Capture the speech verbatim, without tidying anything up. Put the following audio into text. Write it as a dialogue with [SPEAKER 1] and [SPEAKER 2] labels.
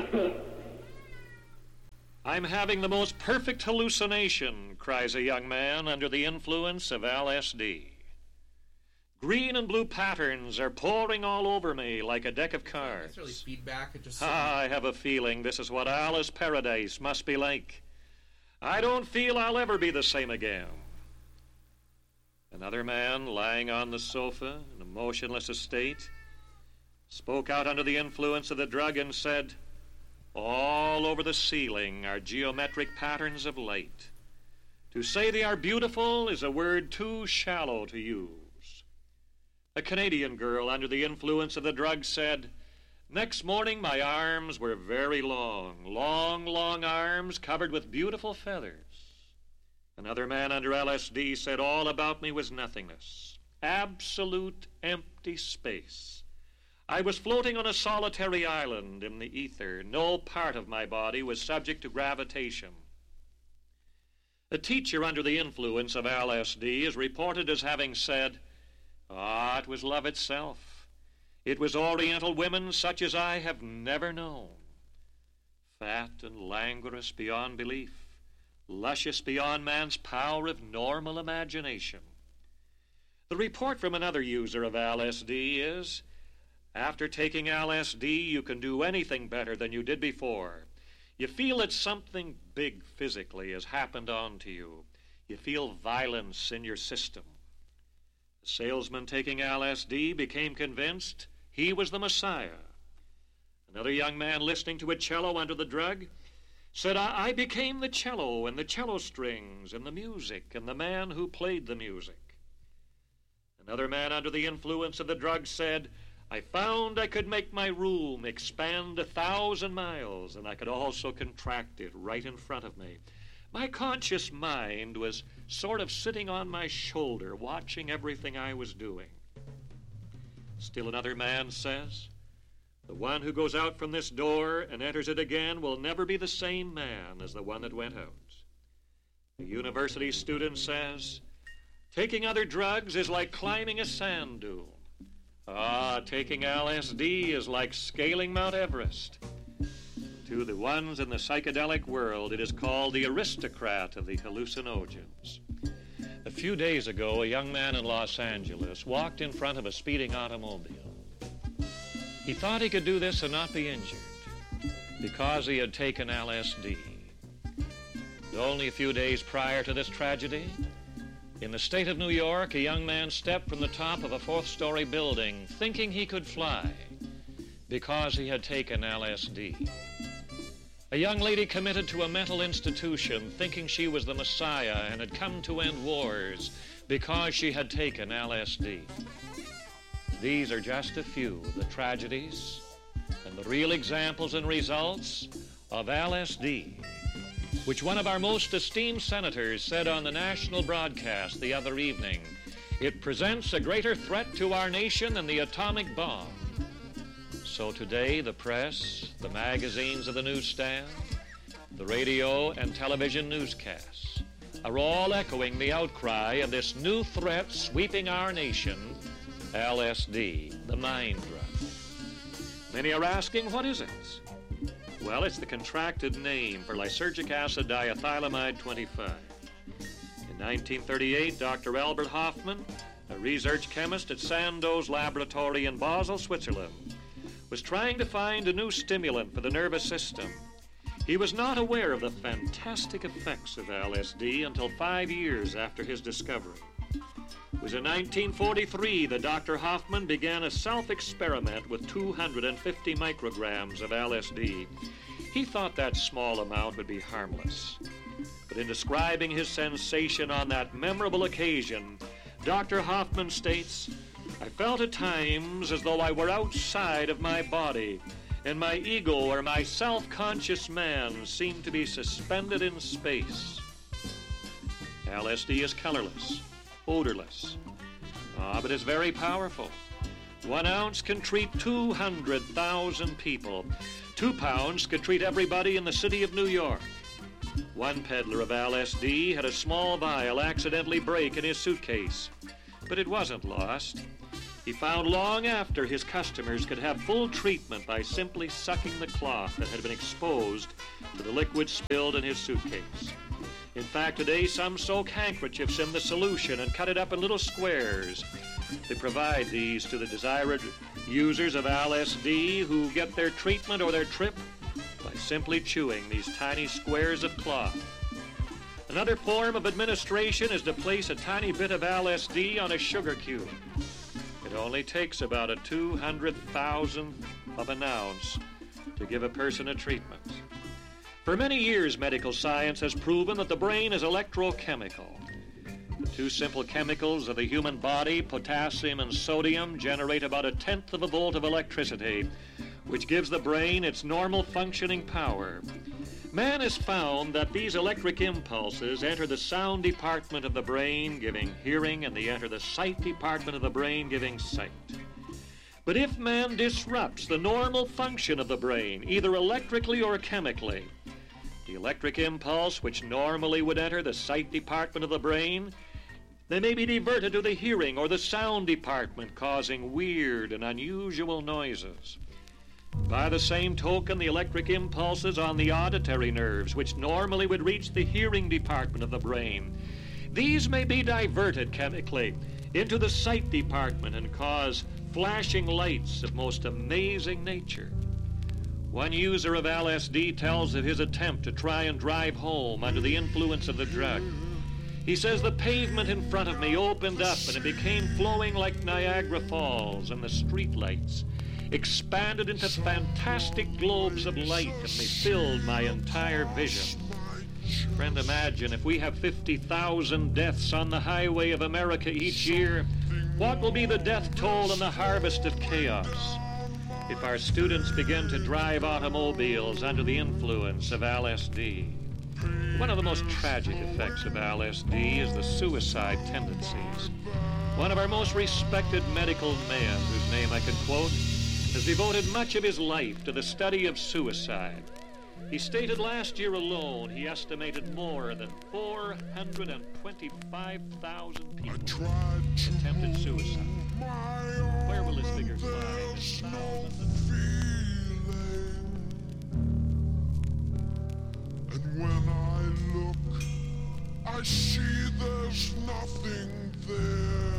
[SPEAKER 1] I'm having the most perfect hallucination, cries a young man under the influence of L S D. Green and blue patterns are pouring all over me like a deck of cards.
[SPEAKER 2] That's really feedback. It just
[SPEAKER 1] Ah, I have a feeling this is what Alice Paradise must be like. I don't feel I'll ever be the same again. Another man, lying on the sofa in a motionless estate, spoke out under the influence of the drug and said, all over the ceiling are geometric patterns of light. To say they are beautiful is a word too shallow to use. A Canadian girl under the influence of the drug said, next morning my arms were very long, long, long arms covered with beautiful feathers. Another man under L S D said all about me was nothingness, absolute empty space. I was floating on a solitary island in the ether. No part of my body was subject to gravitation. A teacher under the influence of L S D is reported as having said, ah, it was love itself. It was Oriental women such as I have never known. Fat and languorous beyond belief, luscious beyond man's power of normal imagination. The report from another user of L S D is, after taking L S D, you can do anything better than you did before. You feel that something big physically has happened onto you. You feel violence in your system. The salesman taking L S D became convinced he was the Messiah. Another young man listening to a cello under the drug said, I, I became the cello and the cello strings and the music and the man who played the music. Another man under the influence of the drug said, I found I could make my room expand a thousand miles, and I could also contract it right in front of me. My conscious mind was sort of sitting on my shoulder, watching everything I was doing. Still another man says, the one who goes out from this door and enters it again will never be the same man as the one that went out. A university student says, taking other drugs is like climbing a sand dune. Ah, taking L S D is like scaling Mount Everest. To the ones in the psychedelic world, it is called the aristocrat of the hallucinogens. A few days ago, a young man in Los Angeles walked in front of a speeding automobile. He thought he could do this and not be injured because he had taken L S D. Only a few days prior to this tragedy, in the state of New York, a young man stepped from the top of a fourth-story building thinking he could fly because he had taken L S D. A young lady committed to a mental institution thinking she was the Messiah and had come to end wars because she had taken L S D. These are just a few of the tragedies and the real examples and results of L S D, which one of our most esteemed senators said on the national broadcast the other evening, it presents a greater threat to our nation than the atomic bomb. So today, the press, the magazines of the newsstand, the radio and television newscasts are all echoing the outcry of this new threat sweeping our nation, L S D, the mind drug. Many are asking, what is it? Well, it's the contracted name for lysergic acid diethylamide twenty-five. In nineteen thirty-eight, Doctor Albert Hoffman, a research chemist at Sandoz Laboratory in Basel, Switzerland, was trying to find a new stimulant for the nervous system. He was not aware of the fantastic effects of L S D until five years after his discovery. It was in nineteen forty-three that Doctor Hoffman began a self-experiment with two hundred fifty micrograms of L S D. He thought that small amount would be harmless. But in describing his sensation on that memorable occasion, Doctor Hoffman states, I felt at times as though I were outside of my body, and my ego or my self-conscious man seemed to be suspended in space. L S D is colorless, odorless. Ah, but it's very powerful. One ounce can treat two hundred thousand people. Two pounds could treat everybody in the city of New York. One peddler of L S D had a small vial accidentally break in his suitcase, but it wasn't lost. He found long after his customers could have full treatment by simply sucking the cloth that had been exposed to the liquid spilled in his suitcase. In fact, today some soak handkerchiefs in the solution and cut it up in little squares. They provide these to the desired users of L S D who get their treatment or their trip by simply chewing these tiny squares of cloth. Another form of administration is to place a tiny bit of L S D on a sugar cube. It only takes about a two hundred thousandth of an ounce to give a person a treatment. For many years, medical science has proven that the brain is electrochemical. The two simple chemicals of the human body, potassium and sodium, generate about a tenth of a volt of electricity, which gives the brain its normal functioning power. Man has found that these electric impulses enter the sound department of the brain, giving hearing, and they enter the sight department of the brain, giving sight. But if man disrupts the normal function of the brain, either electrically or chemically, the electric impulse, which normally would enter the sight department of the brain, they may be diverted to the hearing or the sound department, causing weird and unusual noises. By the same token, the electric impulses on the auditory nerves, which normally would reach the hearing department of the brain, these may be diverted chemically into the sight department and cause flashing lights of most amazing nature. One user of L S D tells of his attempt to try and drive home under the influence of the drug. He says the pavement in front of me opened up and it became flowing like Niagara Falls, and the streetlights expanded into fantastic globes of light and they filled my entire vision. Friend, imagine if we have fifty thousand deaths on the highway of America each year, what will be the death toll in the harvest of chaos if our students begin to drive automobiles under the influence of L S D? One of the most tragic effects of L S D is the suicide tendencies. One of our most respected medical men, whose name I can quote, has devoted much of his life to the study of suicide. He stated last year alone he estimated more than four hundred twenty-five thousand people attempted suicide. Where will this figure climb?
[SPEAKER 2] And when I look, I see there's nothing there.